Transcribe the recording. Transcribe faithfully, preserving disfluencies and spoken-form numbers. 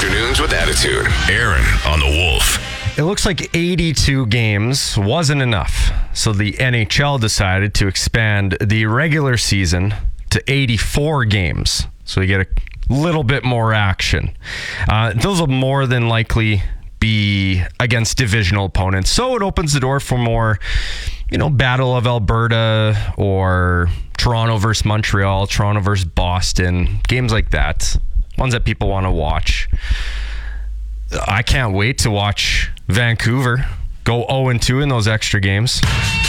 Afternoons with Attitude. Aaron on the Wolf. It looks like eighty-two games wasn't enough, so the N H L decided to expand the regular season to eighty-four games, so you get a little bit more action. Uh, those will more than likely be against divisional opponents, so it opens the door for more, you know, Battle of Alberta or Toronto versus Montreal, Toronto versus Boston, games like that, ones that people want to watch. I can't wait to watch Vancouver go oh and two in those extra games.